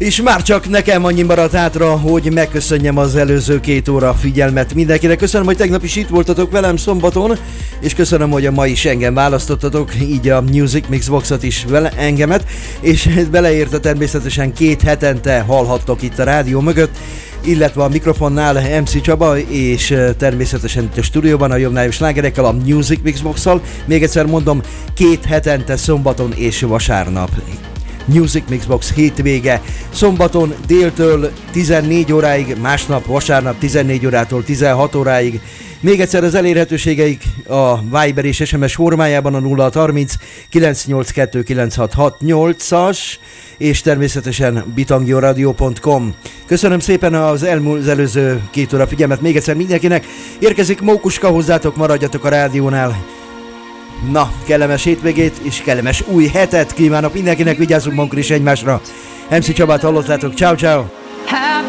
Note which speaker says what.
Speaker 1: És már csak nekem annyi maradt hátra, hogy megköszönjem az előző 2 óra figyelmet mindenkinek. Köszönöm, hogy tegnap is itt voltatok velem szombaton, és köszönöm, hogy a ma is engem választottatok, így a Music Mixboxot is engemet, és beleérte természetesen 2 hetente hallhattok itt a rádió mögött, illetve a mikrofonnál MC Csaba, és természetesen itt a stúdióban a jobbnájos slágerekkel, a Music Mixbox-szal. Még egyszer mondom, 2 hetente szombaton és vasárnap. Music Mixbox hétvége, szombaton déltől 14 óráig, másnap vasárnap 14 órától 16 óráig. Még egyszer az elérhetőségeik a Viber és SMS formájában a 0630 982 9668-as, és természetesen bitangioradio.com. Köszönöm szépen az előző 2 óra figyelmet még egyszer mindenkinek. Érkezik Mókuska, hozzátok, maradjatok a rádiónál. Na, kellemes hétvégét és kellemes új hetet kívánok mindenkinek, vigyázzunk magunkra is egymásra. MC Csabát hallottátok, ciao ciao.